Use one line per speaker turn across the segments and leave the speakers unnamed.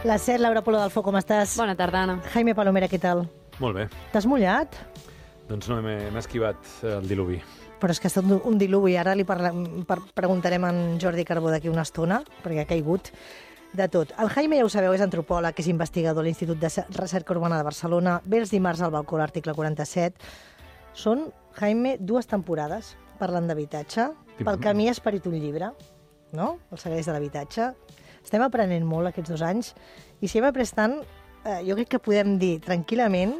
La Set, Laura Polo del Foc, com estàs?
Bona tarda, Anna.
Jaime Palomera, què tal?
Molt bé.
T'has mullat?
Doncs no, m'he esquivat el diluvi.
Però és que ha estat un diluvi. Ara li preguntarem a en Jordi Carbó d'aquí una estona, perquè ha caigut de tot. El Jaime, ja ho sabeu, és antropòleg, és investigador a l'Institut de Recerca Urbana de Barcelona. Ve els dimarts al balcó l'article 47. Són, Jaime, 2 temporades parlant d'habitatge. Pel camí ha esperit un llibre, no? Els secrets de l'habitatge. Estem aprenent molt aquests 2 anys i si hem après tant, jo crec que podem dir tranquil·lament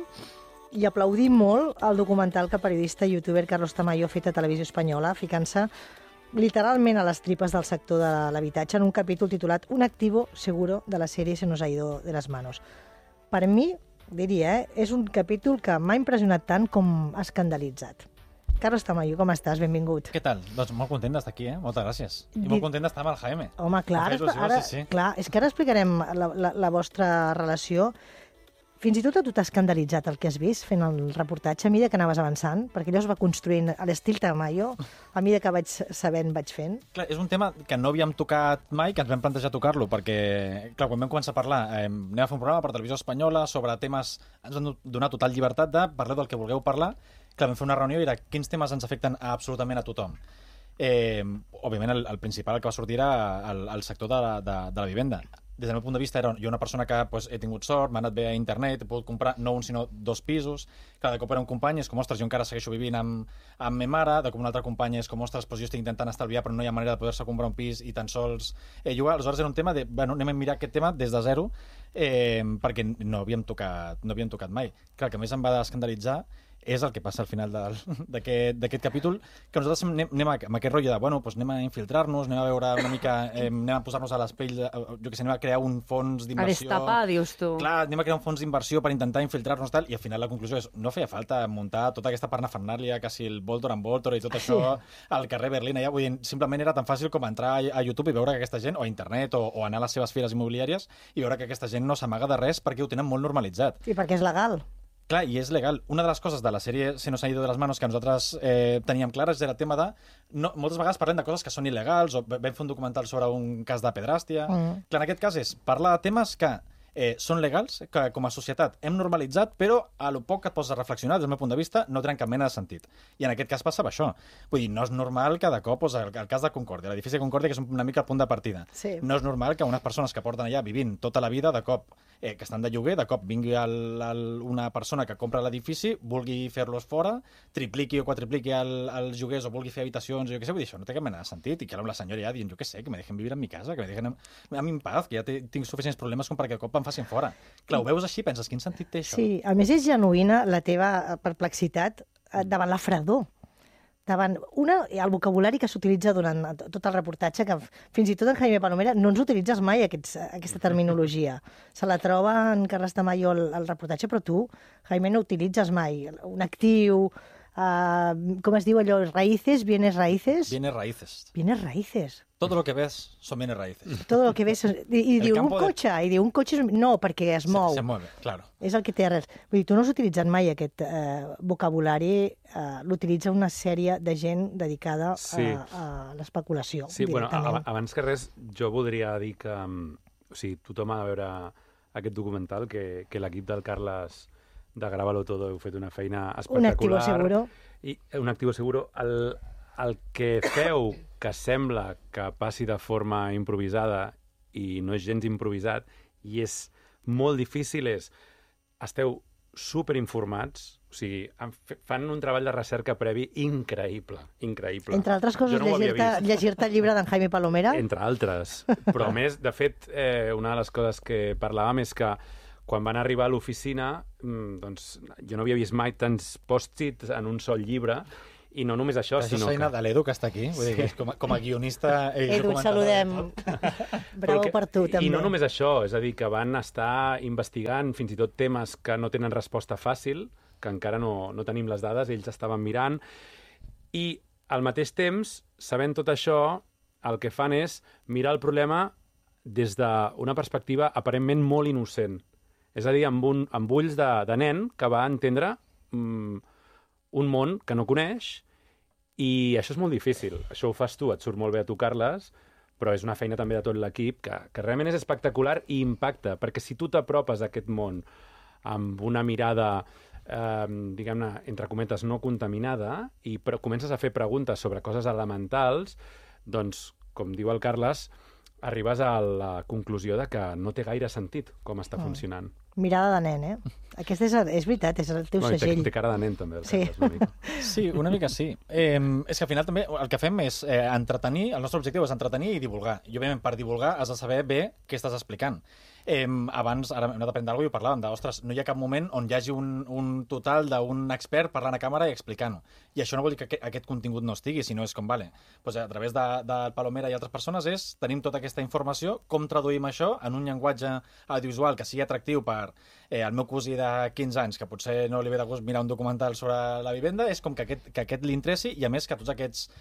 i aplaudir molt el documental que el periodista i youtuber Carlos Tamayo ha fet a Televisió Espanyola, ficant-se literalment a les tripes del sector de l'habitatge en un capítol titulat Un activo seguro de la sèrie Se nos ha ido de las manos. Per mi, diria, és un capítol que m'ha impressionat tant com ha escandalitzat. Carlos Tamayo, com estàs? Benvingut.
Què tal? Doncs molt content d'estar aquí, Moltes gràcies. I molt content d'estar amb el Jaime.
Home, clar, clar, és que ara explicarem la vostra relació. Fins i tot a tu t'ha escandalitzat el que has vist fent el reportatge a mesura que anaves avançant, perquè allò es va construint a l'estil Tamayo, a mesura que vaig sabent, vaig fent.
Clar, és un tema que no havíem tocat mai, que ens vam plantejar tocar-lo, perquè, clar, quan vam començar a parlar, anem a fer un programa per Televisió Espanyola sobre temes, ens han donat total llibertat de parlar del que vulgueu parlar. Clar, vam fer una reunió i era quins temes ens afecten absolutament a tothom. Òbviament, el principal que va sortir era el sector de la vivenda. Des del meu punt de vista, era jo una persona que he tingut sort, m'ha anat bé a internet, he pogut comprar no un sinó 2 pisos. Clar, de cop era un company, és com, ostres, jo encara segueixo vivint amb ma mare, de cop un altre company és com, ostres, jo estic intentant estalviar però no hi ha manera de poder-se comprar un pis i tan sols llogar. Aleshores era un tema de, bueno, anem a mirar aquest tema des de zero perquè no havíem tocat mai. Clar, el que més em va escandalitzar és el que passa al final d'aquest capítol, que nosaltres anem amb aquest rotllo de, bueno, doncs anem a infiltrar-nos, anem a veure una mica, anem a posar-nos a l'espell, jo que sé, anem a crear un fons d'inversió.
A destapar, dius tu.
Clar, anem a crear un fons d'inversió per intentar infiltrar-nos tal, i al final la conclusió és, no feia falta muntar tota aquesta parnafernàlia, quasi el Voltor and Voltor i tot això al carrer Berlín allà, vull dir, simplement era tan fàcil com entrar a YouTube i veure que aquesta gent, o a internet, o anar a les seves fires immobiliàries, i veure que aquesta gent no s'amaga de res perquè ho tenen molt normalitzat.
I perquè és legal.
Clar, i és legal. Una de les coses de la sèrie Se nos ha ido de las manos que nosaltres teníem clares era el tema de... moltes vegades parlem de coses que són il·legals, o vam fer un documental sobre un cas de pedràstia. Clar, en aquest cas és parlar de temes que són legals, que com a societat hem normalitzat, però a lo poc que et poses a reflexionar, des del meu punt de vista, no tenen cap mena de sentit. I en aquest cas passava això. Vull dir, no és normal que de cop, el cas de Concòrdia, l'edifici de Concòrdia, que és una mica el punt de partida.
Sí.
No és normal que unes persones que porten allà vivint tota la vida, de cop, que estan de lloguer, de cop vingui una persona que compra l'edifici, vulgui fer-los fora, tripliqui o quadripliqui els lloguers o vulgui fer habitacions, jo què sé, vull dir, això no té cap mena de sentit. I que ara amb la senyora ja dient, jo què sé, que me dejen vivir en mi casa, que me dejen a mi en paz, que ja tinc suficients problemes com perquè de cop em facin fora. Clar, ho veus així, penses, quin sentit té això?
Sí, a més és genuïna la teva perplexitat davant la fredor. Davant el vocabulari que s'utilitza durant tot el reportatge, que fins i tot en Jaime Palomera no ens utilitzes mai aquesta terminologia. Se la troba en Carles Tamayo al reportatge, però tu, Jaime, no utilitzes mai. Un actiu, com es diu allò, raíces, bienes raíces?
Bienes raíces.
Bienes raíces.
Todo lo que ves son bienes raíces.
Todo lo que ves... I diu un cotxe, no, perquè es mou.
Se mueve, claro.
És el que té res. Vull dir, tu no has utilitzat mai aquest vocabulari, l'utilitza una sèrie de gent dedicada a l'especulació.
Sí, bueno, abans que res, jo voldria dir que tothom ha de veure aquest documental, que l'equip del Carles de Grábalo Todo heu fet una feina espectacular.
Un activo seguro.
Un activo seguro. El que feu, que sembla que passi de forma improvisada i no és gens improvisat, i és molt difícil, esteu superinformats, o sigui, fan un treball de recerca previ increïble.
Entre altres coses, llegir-te el llibre d'en Jaime Palomera?
Entre altres. Però a més, de fet, una de les coses que parlàvem és que quan van arribar a l'oficina, doncs, jo no havia vist mai tants post-its en un sol llibre. I no només això, sinó que...
Això és de l'Edu, que està aquí. Vull dir que com a guionista...
Edu, et saludem. Bravo per tu, també.
I no només això, és a dir, que van estar investigant fins i tot temes que no tenen resposta fàcil, que encara no tenim les dades, ells estaven mirant, i al mateix temps, sabent tot això, el que fan és mirar el problema des d'una perspectiva aparentment molt innocent. És a dir, amb ulls de nen que va entendre un món que no coneix, i això és molt difícil. Això ho fas tu, et surt molt bé a tu, Carles, però és una feina també de tot l'equip que realment és espectacular i impacta, perquè si tu t'apropes a aquest món amb una mirada, diguem-ne, entre cometes, no contaminada, i comences a fer preguntes sobre coses elementals, doncs, com diu el Carles, arribes a la conclusió de que no té gaire sentit com està funcionant.
Mirada de nen, eh? Aquesta és veritat, és el teu segell.
Té cara de nen, també, el
Sí.
Carles, una mica.
Sí, una mica sí. És que al final també el que fem és entretenir, el nostre objectiu és entretenir i divulgar. I, òbviament, per divulgar has de saber bé què estàs explicant. Abans, ara hem d'aprendre alguna cosa i ho parlàvem ostres, no hi ha cap moment on hi hagi un total d'un expert parlant a càmera i explicant-ho. I això no vol dir que aquest contingut no estigui, sinó és com, vale, doncs a través del Palomera i altres persones tenim tota aquesta informació, com traduïm això en un llenguatge audiovisual que sigui atractiu per el meu cosí de 15 anys, que potser no li ve de gust mirar un documental sobre la vivenda, és com que aquest li interessi i, a més, que tots aquests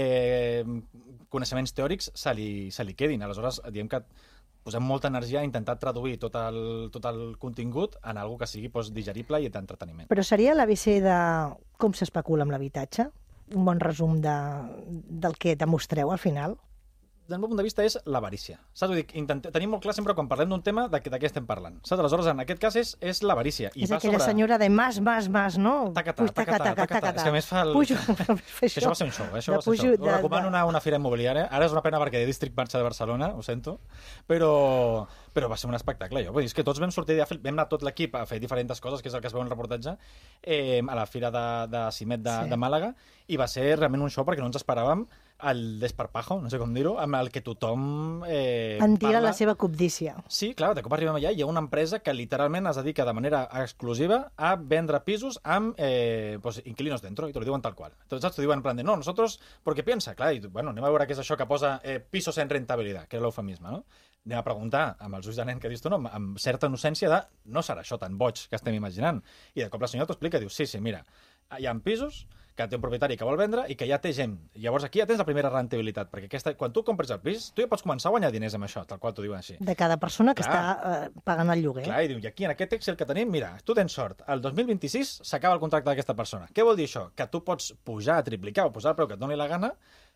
coneixements teòrics se li quedin. Aleshores, diem que posem molta energia a intentar traduir tot el contingut en algo que sigui digerible i d'entreteniment.
Però seria l'ABC de com s'especula amb l'habitatge? Un bon resum del que demostreu al final?
Del meu punt de vista és l'avarícia. Saps? Vull dir, tenim molt clar sempre quan parlem d'un tema de què estem parlant. Saps? Aleshores, en aquest cas és l'avarícia.
És aquella senyora de mas, no?
Taca-ta. És que a més fa el...
Pujo,
això va ser un show, això va ser un show. Us recomano una fira immobiliària. Ara és una pena perquè District marxa de Barcelona, ho sento, però va ser un espectacle. Vull dir, és que tots vam sortir, vam anar tot l'equip a fer diferents coses, que és el que es veu en el reportatge, a la fira de Cimet de Màlaga, i va ser realment un show perquè no ens esperàvem el desparpajo, no sé com dir-ho, amb el que tothom
en tira la seva cobdícia.
Sí, clar, de cop arribem allà i hi ha una empresa que literalment es dedica de manera exclusiva a vendre pisos amb inquilinos dentro, i te lo diuen tal qual. Entonces te diuen en plan de, no, nosotros, porque piensa, clar, i bueno, anem a veure què és això que posa pisos en rentabilitat, que és l'eufemisme, no? Anem a preguntar, amb els ulls de nen que dius tu, no? Amb certa innocència de, no serà això tan boig que estem imaginant. I de cop la senyora t'ho explica i diu, sí, mira, hi ha pisos que té un propietari que vol vendre i que ja té gent. Llavors aquí ja tens la primera rentabilitat, perquè quan tu compres el pis, tu ja pots començar a guanyar diners amb això, tal qual t'ho diuen així.
De cada persona que està pagant el lloguer.
Clar, i diu, i aquí en aquest Excel que tenim, mira, tu tens sort, el 2026 s'acaba el contracte d'aquesta persona. Què vol dir això? Que tu pots pujar, triplicar o posar el preu que et doni la gana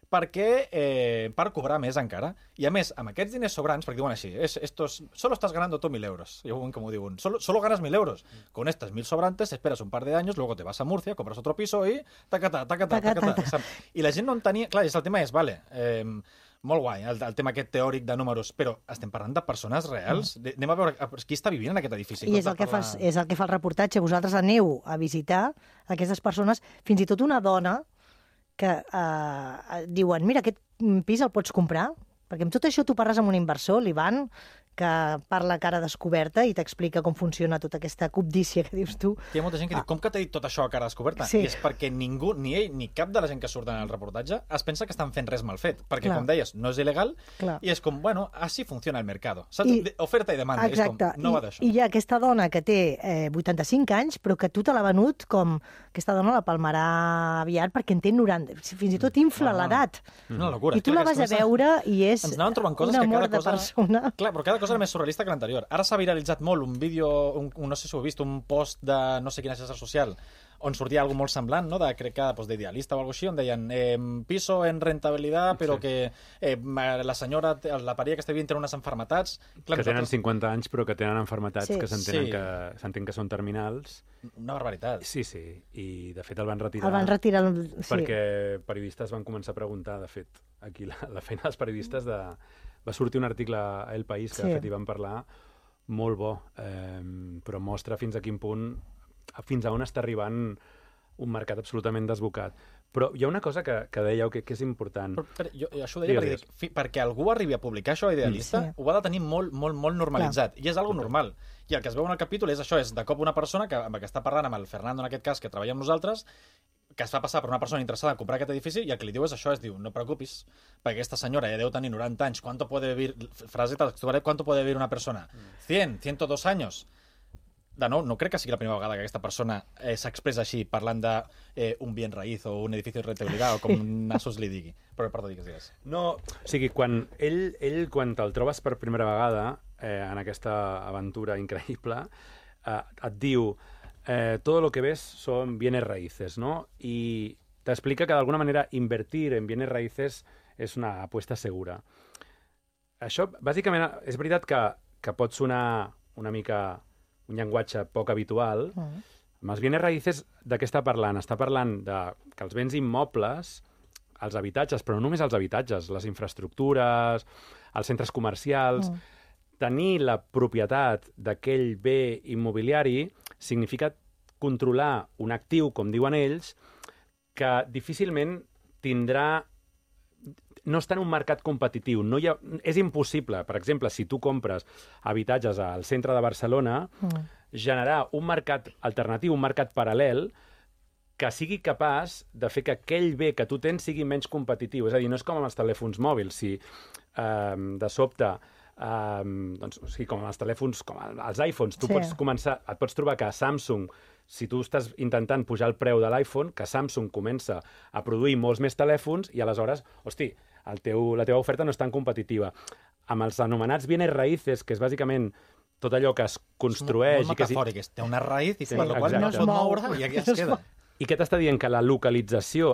per cobrar més encara. I a més, amb aquests diners sobrants, perquè diuen així, solo estás ganando tú 1.000 euros. I como diuen, solo ganas 1.000 euros. Con estas 1.000 sobrantes esperas un par de años, luego te vas a Murcia, compras otro piso i taca-ta. I la gent no entenia... Clar, el tema és, vale, molt guai, el tema aquest teòric de números, però estem parlant de persones reals. Anem a veure qui està vivint en aquest edifici.
I és el que fa el reportatge. Vosaltres aneu a visitar aquestes persones, fins i tot una dona que diuen, mira, aquest pis el pots comprar? Perquè amb tot això tu parles amb un inversor, l'Ivan, que parla cara descoberta i t'explica com funciona tota aquesta cobdícia que dius tu.
Hi ha molta gent que diu, com que t'ha dit tot això a cara descoberta?
Sí.
I és perquè ningú, ni ell, ni cap de la gent que surt en el reportatge es pensa que estan fent res mal fet. Perquè, com deies, no és il·legal i és com, bueno, així funciona el mercado. Oferta i demanda.
Exacte.
És com, no va d'això.
I hi ha aquesta dona que té 85 anys, però que tu te l'ha venut com... Aquesta dona la palmarà aviat perquè en té 90. Fins i tot infla l'edat.
Una locura.
I tu la vas a veure i és
un
amor de persona.
Clar, però cada cosa era més surrealista que l'anterior. Ara s'ha viralitzat molt un vídeo, no sé si ho heu vist, un post de no sé quina xarxa social, on sortia algo molt semblant, no? Crec que d'Idealista o alguna així, on deien piso en rentabilitat, però que la senyora, la parella que està vivint té unes enfermetats...
Que tenen 50 anys però que tenen enfermetats que s'entén que són terminals.
Una barbaritat.
Sí, i de fet el van retirar. Perquè periodistes van començar a preguntar, de fet, aquí la feina dels periodistes va sortir un article a El País que de fet hi van parlar, molt bo, però mostra fins a quin punt, fins a on està arribant un mercat absolutament desbocat. Però hi ha una cosa que dèieu que és important.
Jo això ho deia perquè algú arribi a publicar això a Idealista, ho ha de tenir molt, molt, molt normalitzat. I és algo normal. I el que es veu en el capítol és això, és de cop una persona amb la que està parlant, amb el Fernando en aquest cas, que treballa amb nosaltres, que es fa passar per una persona interessada en comprar aquest edifici i el que li diu és això, no preocupis, perquè aquesta senyora ja deu tenir 90 anys, ¿cuánto puede vivir, frase textual, ¿cuánto puede vivir una persona? 100, 102 años. De nou, no crec que sigui la primera vegada que aquesta persona s'expressa així, parlant d'un bien raíz o un edifici de rentabilitat o com Nassos li digui. Però, perdó, digues.
No, o sigui, quan quan te'l trobes per primera vegada en aquesta aventura increïble, et diu todo lo que ves son bienes raíces, ¿no? Y te explica que de alguna manera invertir en bienes raíces es una apuesta segura. Això, bàsicament, és veritat que pot sonar una mica un llenguatge poc habitual. Amb els bienes raïces, de què està parlant? Està parlant de que els béns immobles, els habitatges, però no només els habitatges, les infraestructures, els centres comercials... Tenir la propietat d'aquell bé immobiliari significa controlar un actiu, com diuen ells, que difícilment tindrà... No està en un mercat competitiu. És impossible, per exemple, si tu compres habitatges al centre de Barcelona, generar un mercat alternatiu, un mercat paral·lel, que sigui capaç de fer que aquell bé que tu tens sigui menys competitiu. És a dir, no és com amb els telèfons mòbils. Si de sobte... doncs, o sigui, com els telèfons, com els iPhones, tu pots començar, et pots trobar que Samsung, si tu estàs intentant pujar el preu de l'iPhone, que Samsung comença a produir molts més telèfons i aleshores, hosti, la teva oferta no és tan competitiva. Amb els anomenats bienes raïces, que és bàsicament tot allò que es construeix...
És molt metafòric, té una raïz i per la qual no es pot moure i aquí es queda.
I què t'està dient? Que la localització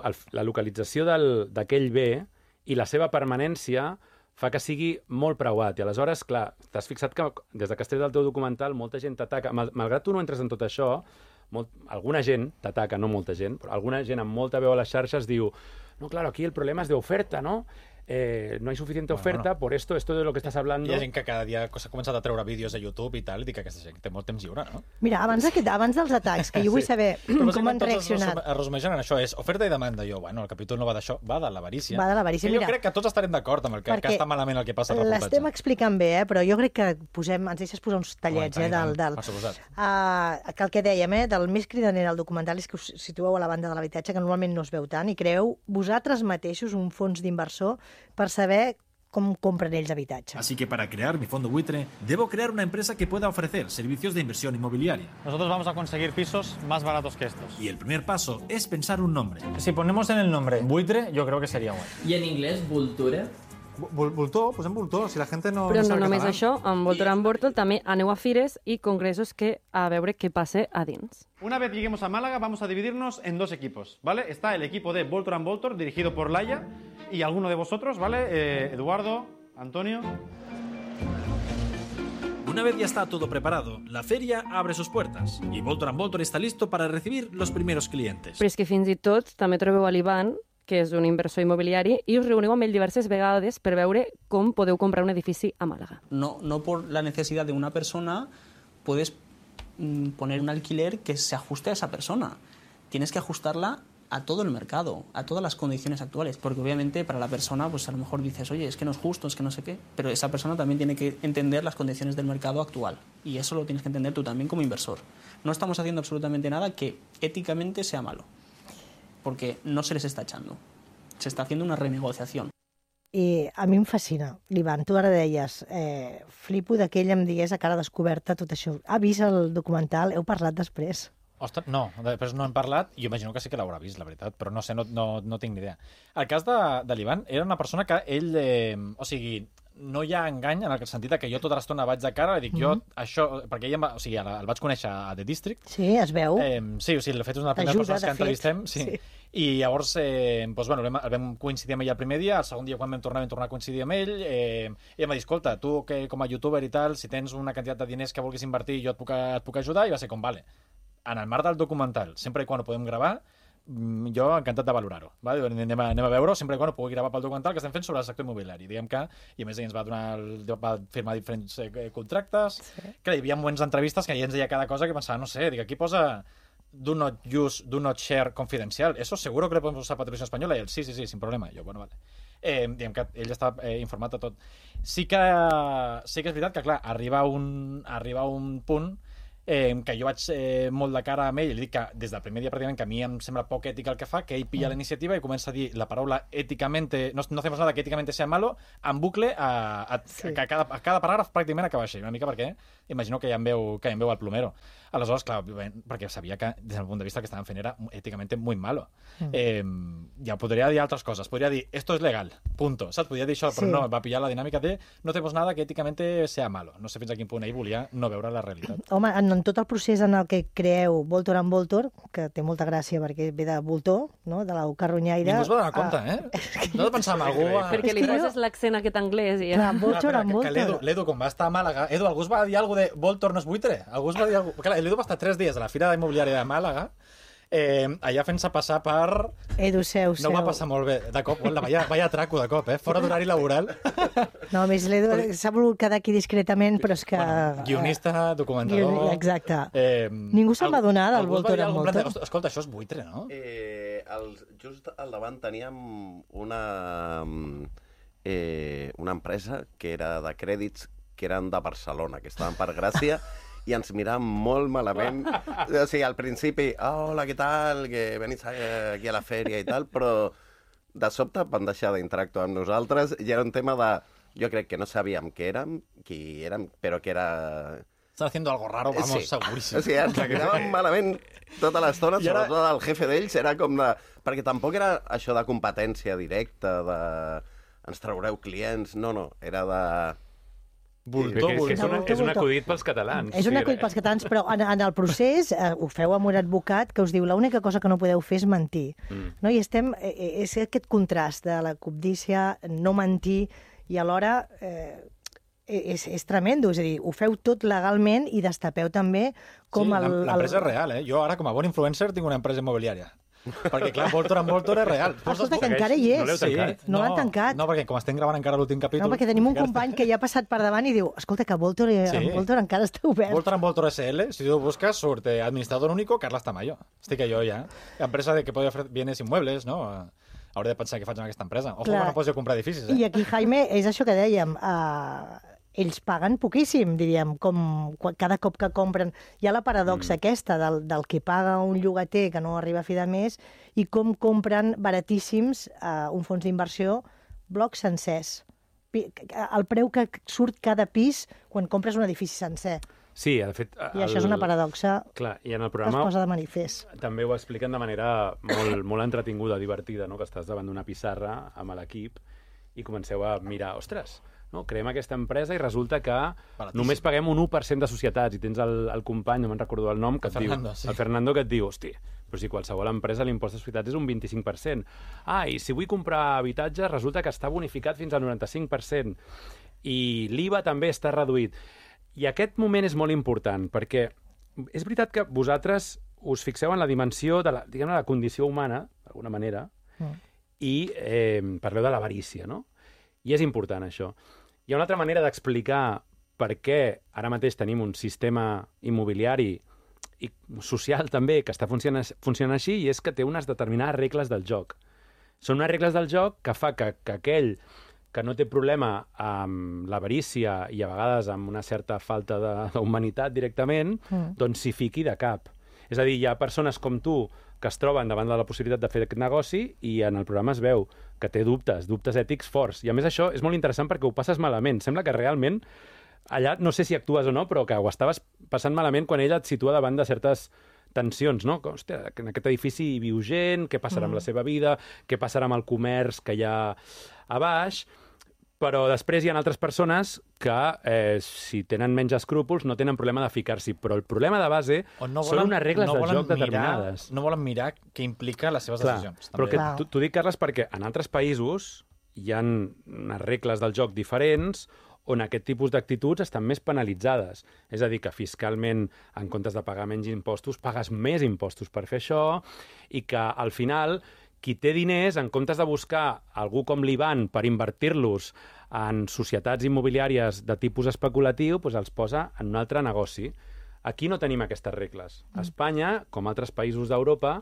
d'aquell bé i la seva permanència fa que sigui molt preuat. I aleshores, clar, t'has fixat que des que has tret el teu documental molta gent t'ataca. Malgrat tu no entres en tot això, alguna gent t'ataca, no molta gent, però alguna gent amb molta veu a les xarxes diu no, claro, aquí el problema es de oferta, ¿no? No hay suficiente oferta, por esto de lo que estás hablando...
Hi ha gent que cada dia s'ha començat a treure vídeos a YouTube i tal, i dic que aquesta gent té molt temps lliure, no?
Mira, abans dels atacs, que jo vull saber com han reaccionat.
Es resumeixen en això, és oferta i demanda. Jo, bueno, el capítol no va d'això, va de l'avarícia.
Va de l'avarícia,
mira. Jo crec que tots estarem d'acord amb el que està malament el que passa al reportatge.
L'estem explicant bé, però jo crec que ens deixes posar uns tallets, que el que dèiem, del més cridaner al documental és que us situeu a la banda de l'habitatge, que normalment no es veu tant, i creeu vosaltres mateixos un fons d'inversor per saber com compren ells habitatge.
Así que para crear mi fondo buitre, debo crear una empresa que pueda ofrecer servicios de inversión inmobiliaria.
Nosotros vamos a conseguir pisos más baratos que estos.
Y el primer paso es pensar un nombre.
Si ponemos en el nombre buitre, yo creo que sería bueno.
¿Y en inglés, Vulture?
Voltor, posem Voltor, si la gent no
Però no
sabe
només
català.
això, amb Voltor en Vortol també aneu a fires i congressos a veure què passa a dins.
Una vez lleguemos a Málaga, vamos a dividirnos en dos equipos, ¿vale? Está el equipo de Voltor and Voltor, dirigido por Laia, y alguno de vosotros, ¿vale? Eduardo, Antonio...
Una vez ya está todo preparado, la feria abre sus puertas y Voltor and Voltor está listo para recibir los primeros clientes.
Però és que fins i tot també trobeu a l'Ivan, que és un inversor immobiliari, i us reuniu amb ell diverses vegades per veure com podeu comprar un edifici a Màlaga.
No por la necesidad de una persona puedes poner un alquiler que se ajuste a esa persona. Tienes que ajustarla a todo el mercado, a todas las condiciones actuales, porque obviamente para la persona pues a lo mejor dices, oye, es que no es justo, es que no sé qué, pero esa persona también tiene que entender las condiciones del mercado actual y eso lo tienes que entender tú también como inversor. No estamos haciendo absolutamente nada que éticamente sea malo, porque no se les està echando. Se està haciendo una renegociación.
I a mi em fascina, l'Ivan, tu ara deies, flipo que ell em digués a cara descoberta tot això. Ha vist el documental? Heu parlat després?
Ostres, no, després no hem parlat, i jo imagino que sí que l'haurà vist, la veritat, però no sé, no tinc ni idea. El cas de l'Ivan era una persona que ell, o sigui, no hi ha engany en el sentit que jo tota l'estona vaig de cara i dic, jo això, perquè ell el vaig conèixer a The District.
Sí, es veu.
Sí, de fet és una de les primeres persones que entrevistem. Sí. I llavors, doncs, bueno, vam coincidir amb ell el primer dia, el segon dia quan vam tornar a coincidir amb ell, i em va dir, escolta, tu que com a youtuber i tal, si tens una quantitat de diners que vulguis invertir, jo et puc ajudar, i va ser com, vale. En el marc del documental, sempre i quan ho podem gravar, jo encantat de valorar-ho. Anem a veure-ho sempre i quan ho pugui gravar pel documental que estem fent sobre el sector immobiliari. Diguem que, i a més ell ens va firmar diferents contractes. Sí. Clar, hi havia moments d'entrevistes que ell ens deia cada cosa que pensava, no sé, dic, aquí posa do not use, do not share confidencial. Eso seguro que lo podemos usar para Televisión Española. I ell, sí, sin problema. I jo, bueno, vale. Diguem que ell està informat de tot. Sí que és veritat que, clar, arriba un punt que jo vaig molt de cara amb ell i li dic que des del primer dia pràcticament que a mi em sembla poc ètic el que fa, que ell pilla la iniciativa i comença a dir la paraula éticamente, no hacemos nada que éticamente sea malo, en bucle a cada paràgraf pràcticament acaba així, una mica perquè imagino que ja em veu el plomero. Aleshores, clar, perquè sabia que des del punt de vista que estaven fent era éticamente muy malo. Ja podria dir altres coses, podria dir esto es legal, punto, saps? Podria dir això, però no, va pillar la dinàmica de no tenemos nada que éticamente sea malo. No sé fins a quin punt ell volia no veure la realitat.
Home, en en tot el procés en el que creeu Voltor and Voltor, que té molta gràcia perquè ve de voltor, no? De la carronyaire...
Ningú es va donar compte, No he de pensar en algú...
Perquè li poses l'accent aquest anglès i ja...
Clar, Voltor and Voltor.
L'Edu, quan va estar a Màlaga... Edu, algú es va dir alguna cosa de Voltor no és buitre? Algú es va dir alguna cosa... Clar, l'Edu va estar 3 dies a la Fira Immobiliària de Màlaga, allà fent-se passar per...
Edu, seu.
No va passar molt bé. De cop, vaya atraco de cop, fora d'horari laboral.
No, a més, l'Edu s'ha volgut quedar aquí discretament, però és que...
Guionista, documentador...
Exacte. Ningú se'n va donar del Voltor and Voltor.
Escolta, això és buitre, no?
Just al davant teníem una empresa que era de crèdits que eren de Barcelona, que estaven per Gràcia, i ens miràvem molt malament. O sigui, al principi, hola, què tal, que venís aquí a la fèria i tal, però de sobte van deixar d'interactuar amb nosaltres i era un tema de... Jo crec que no sabíem qui érem, però que era...
Están haciendo algo raro, vamos, seguríssim.
O sigui, ens miràvem malament tota l'estona, sobretot el jefe d'ells, era com de... Perquè tampoc era això de competència directa, de... Ens traureu clients, no, era de...
És un acudit pels catalans.
És un acudit pels catalans, però en el procés ho feu amb un advocat que us diu l'única cosa que no podeu fer és mentir. No? I és aquest contrast de la cobdícia, no mentir, i alhora és tremendo. És a dir, ho feu tot legalment i destapeu també com
l'empresa és real, Jo ara, com a bon influencer, tinc una empresa immobiliària. Perquè, clar, Voltor and Voltor és real.
Escolta, que encara hi és.
No l'heu tancat?
No l'han tancat.
No, perquè com estem gravant encara l'últim capítol...
No, perquè tenim un company que ja ha passat per davant i diu escolta, que Voltor encara està obert.
Voltor and Voltor SL, si tu busques, surt administrador único Carles Tamayo. Estic jo ja. Empresa que podria fer bienes inmuebles, no? Hauré de pensar què faig amb aquesta empresa. Ojo, que no pots comprar edificis,
I aquí, Jaime, és això que dèiem... ells paguen poquíssim, diríem, com cada cop que compren. Hi ha la paradoxa aquesta del que paga un llogater que no arriba a fi de mes i com compren baratíssims un fons d'inversió blocs sencers. El preu que surt cada pis quan compres un edifici sencer.
Sí, de fet...
I això és una paradoxa
clar, i en el
que
programa
es posa de manifest.
També ho expliquen de manera molt entretinguda, divertida, no? Que estàs davant d'una pissarra amb l'equip i comenceu a mirar, ostres, no? Creem aquesta empresa i resulta que només paguem un 1% de societats i tens el company, no me'n recordo el nom, que et diu, el Fernando, que et diu, hosti, però si qualsevol empresa l'impost de societats és un 25%. I si vull comprar habitatge resulta que està bonificat fins al 95%. I l'IVA també està reduït. I aquest moment és molt important, perquè és veritat que vosaltres us fixeu en la dimensió de la condició humana, d'alguna manera, i parleu de l'avarícia, no? I és important, això. Hi ha una altra manera d'explicar per què ara mateix tenim un sistema immobiliari i social també que està funcionant així i és que té unes determinades regles del joc. Són unes regles del joc que fa que aquell que no té problema amb l'avarícia i a vegades amb una certa falta d'humanitat directament, doncs s'hi fiqui de cap. És a dir, hi ha persones com tu que es troben davant de la possibilitat de fer aquest negoci i en el programa es veu que té dubtes ètics forts. I a més això és molt interessant perquè ho passes malament. Sembla que realment allà, no sé si actues o no, però que ho estaves passant malament quan ella et situa davant de certes tensions, no? Hòstia, en aquest edifici hi viu gent, què passarà amb la seva vida, què passarà amb el comerç que hi ha a baix... Però després hi ha altres persones que, si tenen menys escrúpols, no tenen problema de ficar-s'hi. Però el problema de base són unes regles del joc determinades.
No volen mirar què implica les seves decisions.
Però t'ho dic, Carles, perquè en altres països hi ha unes regles del joc diferents on aquest tipus d'actituds estan més penalitzades. És a dir, que fiscalment, en comptes de pagar menys impostos, pagues més impostos per fer això i que, al final... Qui té diners, en comptes de buscar algú com l'Ivan per invertir-los en societats immobiliàries de tipus especulatiu, doncs els posa en un altre negoci. Aquí no tenim aquestes regles. Espanya, com altres països d'Europa,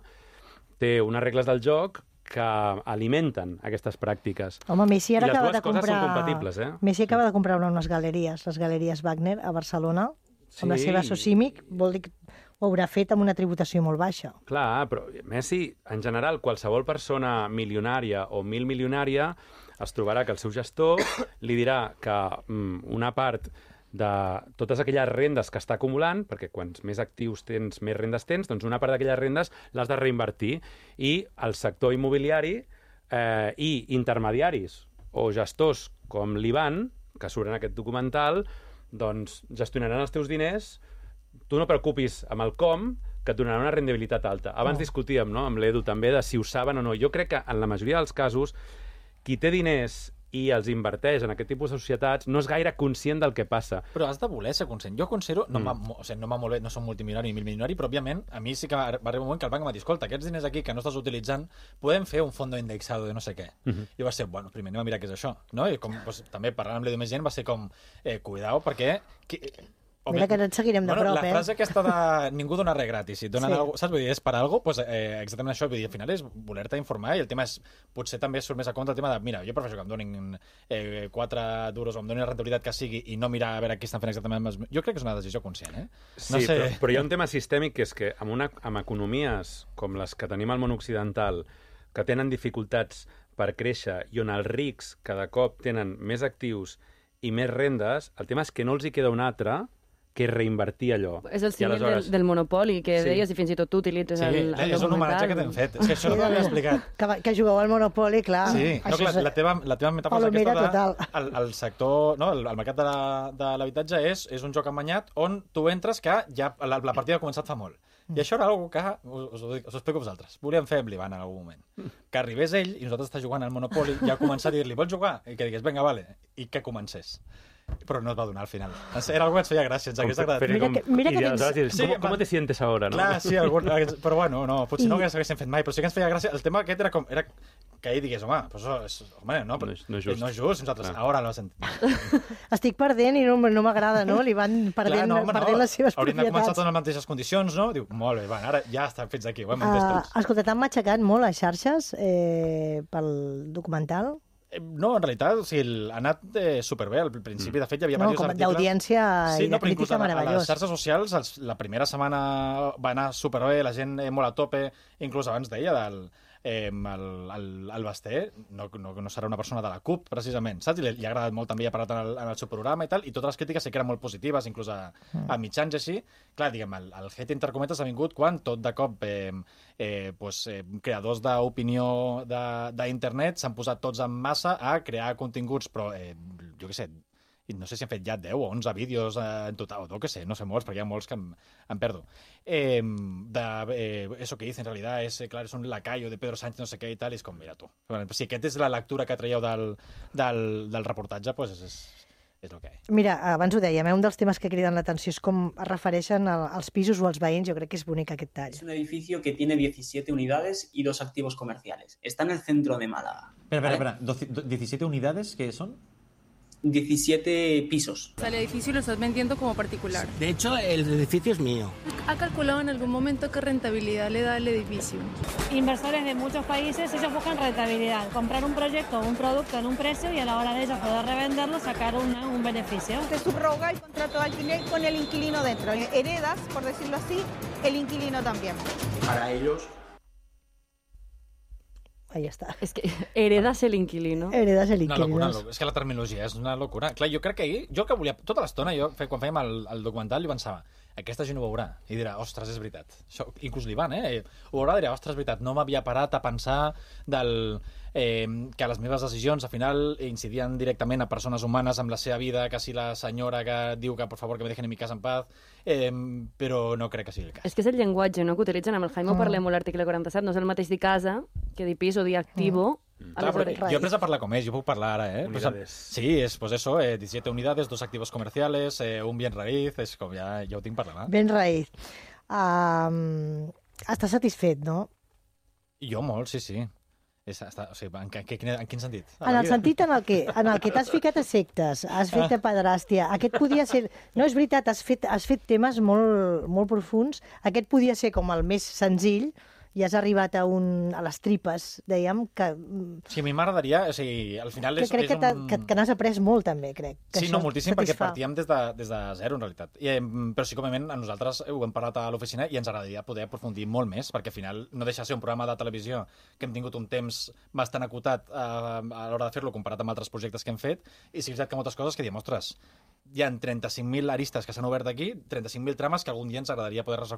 té unes regles del joc que alimenten aquestes pràctiques.
Home, Messi ara acaba de comprar...
I les dues coses són compatibles,
Messi acaba de comprar unes galeries, les Galeries Wagner, a Barcelona, amb la seva Socimic, vol dir que ho haurà fet amb una tributació molt baixa.
Clar, però Messi, en general, qualsevol persona milionària o milmilionària es trobarà que el seu gestor li dirà que una part de totes aquelles rendes que està acumulant, perquè quants més actius tens, més rendes tens, doncs una part d'aquelles rendes l'has de reinvertir. I el sector immobiliari i intermediaris o gestors com l'Ivan, que surt en aquest documental, doncs gestionaran els teus diners tu no preocupis amb el com, que et donarà una rendibilitat alta. Abans discutíem, no?, amb l'Edu també, de si ho saben o no. Jo crec que en la majoria dels casos, qui té diners i els inverteix en aquest tipus de societats no és gaire conscient del que passa.
Però has de voler ser conscient. Jo considero, no va molt bé, no som multimilionari ni milmilionari, però òbviament a mi sí que va arribar un moment que el banc em va dir, escolta, aquests diners aquí que no estàs utilitzant, podem fer un fondo indexado de no sé què. I va ser, bueno, primer anem a mirar què és això, no? I com, doncs, també parlant amb l'Edu més gent va ser com, cuidao, perquè...
Mira que et seguirem de prop,
La frase aquesta de ningú dona res gratis, si et donen alguna cosa, saps? Vull dir, és per alguna cosa, exactament això, vull dir, al final és voler-te informar i el tema és, potser també surt més a compte el tema de, mira, jo prefereixo que em donin 4 duros o em donin la rentabilitat que sigui i no mirar a veure què estan fent exactament. Jo crec que és una decisió conscient,
Sí, però hi ha un tema sistèmic que és que amb economies com les que tenim al món occidental, que tenen dificultats per créixer i on els rics cada cop tenen més actius i més rendes, el tema és que no els hi queda un altre que reinvertir allò.
És el símil del monopoli, que deies, i fins i tot tu utilitzes el documental.
És un homenatge que t'hem fet. És que això no l'havia explicat.
Que jugueu al monopoli, clar.
Sí, la teva metàfora és aquesta el sector, no, el mercat de l'habitatge és un joc emanyat on tu entres que ja la partida ha començat fa molt. I això era una cosa que, us ho explico a vosaltres, volíem fer amb l'Ivan en algun moment. Que arribés ell i nosaltres està jugant al Monopoli i ja començar a dir-li, vols jugar? I que digués, vinga, vale, i que comencés. Però no et va donar al final. Era algo que ens feia gràcia, ens hagués agradat.
Mira que tens...
¿Cómo te sientes ahora? No?
Clar, sí, però bueno, no, potser no haguéssim fet mai, però sí que ens feia gràcia. El tema aquest era que ell digués, home, no és just. No és just, nosaltres ara l'ho sentim.
Estic perdent i no m'agrada, no? Li van perdent les seves propietats.
Hauríem de començar tot en les mateixes condicions, no? Diu, molt bé, ara ja està fets aquí, ho hem entès tots.
Escolta, t'han matxacat molt les xarxes pel documental?
No, en realitat, ha anat superbé. Al principi, de fet, hi havia diversos articles...
D'audiència i de crítica meravellós.
A les xarxes socials, la primera setmana va anar superbé, la gent molt a tope, inclús abans deia el Basté no serà una persona de la CUP, precisament, saps? Li ha agradat molt, també ha parlat en el seu programa i tal, i totes les crítiques sí que eren molt positives, inclús a mitjans i així. Clar, diguem, el hate entre cometes ha vingut quan tot de cop creadors d'opinió d'internet s'han posat tots en massa a crear continguts, però jo què sé, no sé si han fet ja 10 o 11 vídeos en total, o què sé, no sé molts, perquè hi ha molts que em perdo. Eso que dice en realidad es un lacayo de Pedro Sánchez, no sé què i tal, i és com, mira tu. Si aquesta és la lectura que traieu del reportatge, doncs és el que és.
Mira, abans ho dèiem, un dels temes que criden l'atenció és com es refereixen als pisos o als veïns. Jo crec que és bonic aquest tall.
Es un edificio que tiene 17 unidades y 2 activos comerciales. Está en el centro de Málaga.
Espera, ¿17 unidades qué son?
17 pisos.
El edificio lo estás vendiendo como particular.
De hecho, el edificio es mío.
¿Ha calculado en algún momento qué rentabilidad le da el edificio?
Inversores de muchos países, ellos buscan rentabilidad, comprar un proyecto o un producto en un precio y a la hora de ellos poder revenderlo, sacar un beneficio.
Se subroga el contrato de alquiler con el inquilino dentro. Heredas, por decirlo así, el inquilino también.
Para ellos...
Ahí està.
És que heredas el inquilino.
Heredas el inquilino.
Una locura. És que la terminologia és una locura. Clar, jo crec que ahir, jo que volia, tota l'estona, quan fèiem el documental, jo pensava, aquesta gent ho veurà i dirà, ostres, és veritat. Això, inclús l'Ivan, ho veurà i dirà, ostres, és veritat, no m'havia parat a pensar que les meves decisions al final incidien directament a persones humanes amb la seva vida, quasi la senyora que diu que, por favor, que me dejen en mi casa en paz, però no crec que sigui el cas.
És que és el llenguatge, no?, que utilitzen. Amb el Jaime ho parlem molt a l'article 47, no és el mateix dir casa que dir pis o dir activo.
Clar, jo he après a parlar com és, jo puc parlar ara,
Unidades.
Sí, és pues eso, 17 unidades, 2 activos comerciales, un bien raíz, és com ja ho tinc parlat.
Bien raíz. Estàs satisfet, no?
Jo molt, sí. O sigui, en quin sentit?
En el sentit en el que t'has ficat a sectes, has fet pederàstia. Aquest podia ser... No, és veritat, has fet temes molt profuns. Aquest podia ser com el més senzill, i has arribat a les tripes, dèiem, que...
Sí, a mi m'agradaria, o sigui, al final és...
Crec que n'has après molt, també, crec.
Sí, no, moltíssim, perquè partíem des de zero, en realitat. Però sí, com a nosaltres ho hem parlat a l'oficina i ens agradaria poder aprofundir molt més, perquè al final no deixa de ser un programa de televisió que hem tingut un temps bastant acotat a l'hora de fer-lo comparat amb altres projectes que hem fet, i sí que és veritat que moltes coses que diem, ostres, hi ha 35.000 aristes que s'han obert aquí, 35.000 trames que algun dia ens agradaria poder